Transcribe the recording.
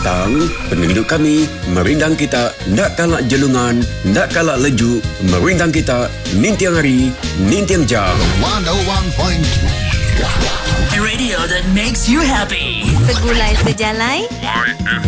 petang, penduduk kami merindang kita nak kalak jelungan, nak kalak leju, merindang kita nintiang hari, nintiang jam. 101.3 Radio that makes you happy. Segulai sejalai